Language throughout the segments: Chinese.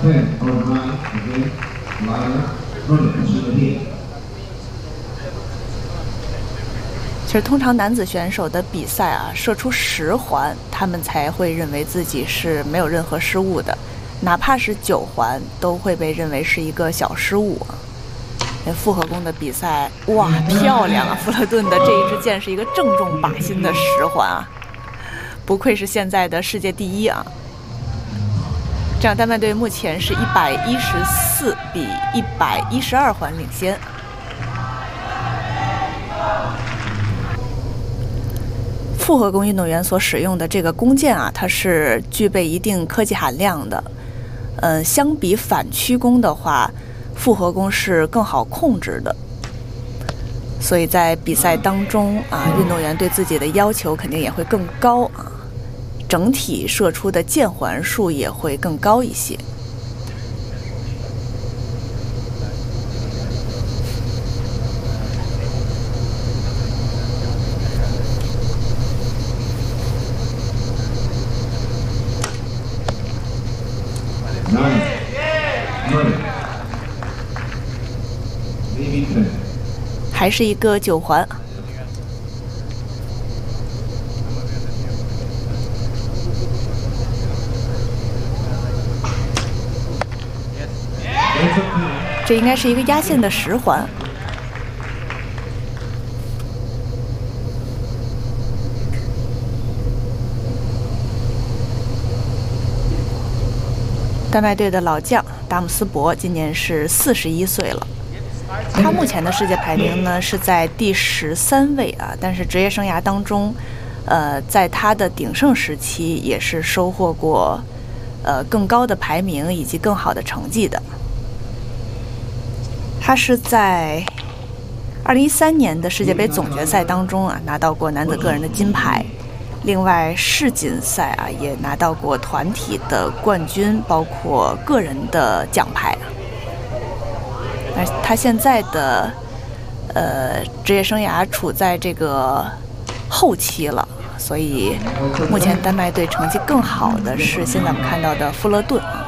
10 or 9 again. Liner. Running. 10. 其实，通常男子选手的比赛啊，射出10环，他们才会认为自己是没有任何失误的，哪怕是9环，都会被认为是一个小失误啊。那复合弓的比赛，哇，漂亮啊！弗勒顿的这一支箭是一个正中靶心的10环啊，不愧是现在的世界第一啊！这样，丹麦队目前是114比112环领先。复合弓运动员所使用的这个弓箭啊，它是具备一定科技含量的。相比反曲弓的话，复合弓是更好控制的。所以在比赛当中啊，运动员对自己的要求肯定也会更高啊，整体射出的箭环数也会更高一些。还是一个9环。这应该是一个压线的10环。丹麦队的老将达姆斯伯今年是41岁了。他目前的世界排名呢是在第13位啊，但是职业生涯当中，在他的鼎盛时期也是收获过更高的排名以及更好的成绩的。他是在2013年的世界杯总决赛当中啊拿到过男子个人的金牌，另外世锦赛啊也拿到过团体的冠军，包括个人的奖牌。他现在的职业生涯处在这个后期了，所以目前丹麦队成绩更好的是现在我们看到的富勒顿啊。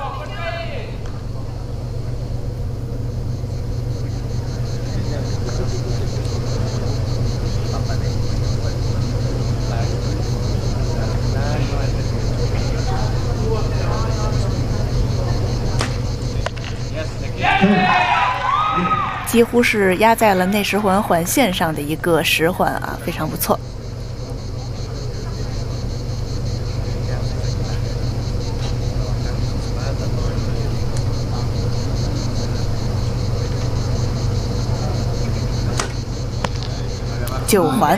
几乎是压在了内10环环线上的一个10环啊，非常不错。9环。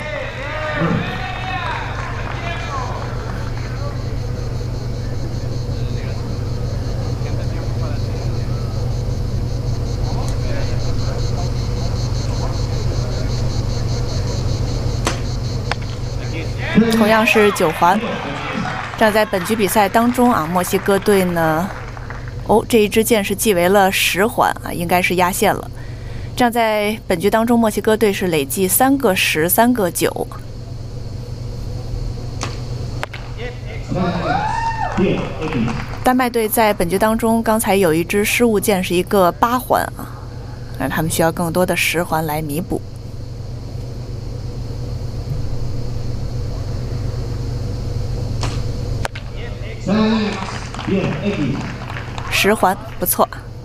同样是9环。这样在本局比赛当中啊，墨西哥队呢，这一支箭是计为了10环啊，应该是压线了。这样在本局当中，墨西哥队是累计3个10、3个9。丹麦队在本局当中，刚才有一支失误箭是一个8环啊，那他们需要更多的10环来弥补。10环不错。